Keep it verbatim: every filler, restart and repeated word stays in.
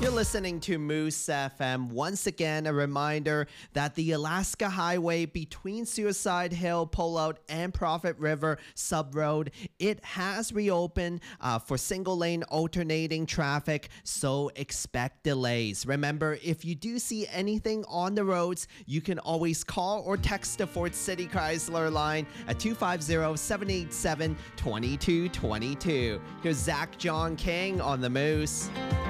You're listening to Moose F M. Once again, a reminder that the Alaska Highway between Suicide Hill, Pullout, and Prophet River Subroad, it has reopened uh, for single-lane alternating traffic, so expect delays. Remember, if you do see anything on the roads, you can always call or text the Fort City Chrysler line at two five zero, seven eight seven, two two two two. Here's Zach John King on the Moose.